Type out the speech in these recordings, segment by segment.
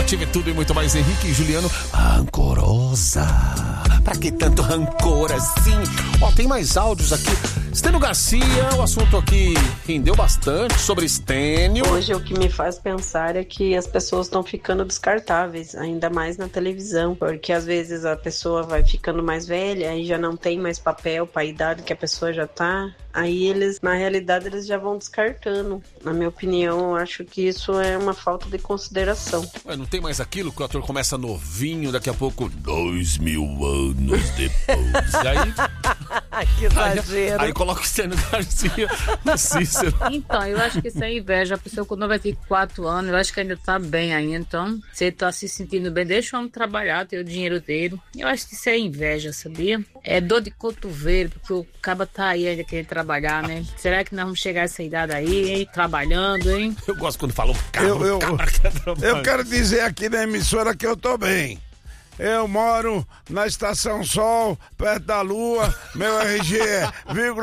Tive tudo e muito mais. Henrique e Juliano, rancorosa. Pra que tanto rancor assim? Ó, tem mais áudios aqui. Estênio Garcia, o assunto aqui rendeu bastante sobre Estênio. Hoje o que me faz pensar é que as pessoas estão ficando descartáveis, ainda mais na televisão, porque às vezes a pessoa vai ficando mais velha e já não tem mais papel para a idade que a pessoa já tá. Aí eles, na realidade, eles já vão descartando. Na minha opinião, eu acho que isso é uma falta de consideração. Ué, não tem mais aquilo que o ator começa novinho, daqui a pouco 2000 anos depois. E aí... Que exagero. Aí coloca o Estênio Garcia no Cícero. Então, eu acho que isso é inveja. A pessoa com 94 anos, eu acho que ainda tá bem ainda. Então, se ele tá se sentindo bem, deixa o homem trabalhar, ter o dinheiro dele. Eu acho que isso é inveja, sabia? É dor de cotovelo, porque o caba tá aí ainda querendo trabalhar, né? Será que nós vamos chegar a essa idade aí, hein? Trabalhando, hein? Eu gosto quando falam cabra quer trabalhar. Eu quero dizer aqui na emissora que eu tô bem. Eu moro na Estação Sol, perto da Lua. Meu RG é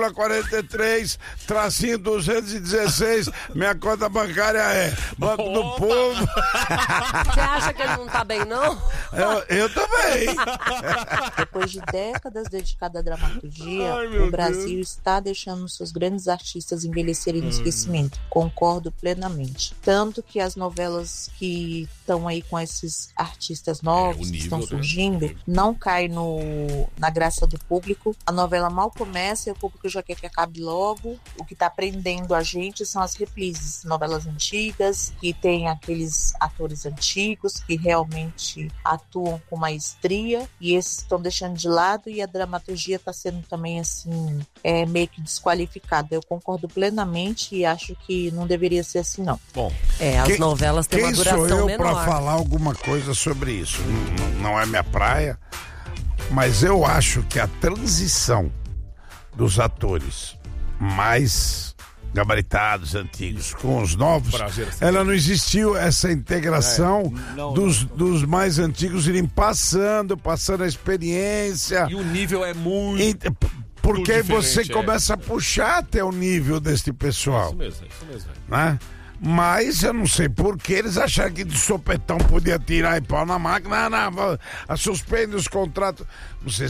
43, tracinho 216. Minha conta bancária é Banco do Povo. Você acha que ele não tá bem, não? Eu também. Depois de décadas dedicadas à dramaturgia, o Brasil está deixando seus grandes artistas envelhecerem no esquecimento. Concordo plenamente. Tanto que as novelas que estão aí com esses artistas novos, que estão surgindo, não cai na graça do público. A novela mal começa e o público já quer que acabe logo. O que está prendendo a gente são as reprises, novelas antigas, que tem aqueles atores antigos que realmente atuam com maestria, e esses estão deixando de lado, e a dramaturgia está sendo também assim, meio que desqualificada. Eu concordo plenamente e acho que não deveria ser assim, não. Bom, as novelas têm uma duração menor. Quem sou eu para falar alguma coisa sobre isso? Não é minha praia, mas eu acho que a transição dos atores mais gabaritados, antigos, com os novos, ela não existiu, essa integração dos mais antigos irem passando a experiência. E o nível é muito... Porque aí você começa a puxar até o nível desse pessoal. Isso mesmo. Né? Mas eu não sei por que eles acharam que de sopetão podia tirar e pau na máquina. Não, suspende os contratos. Não sei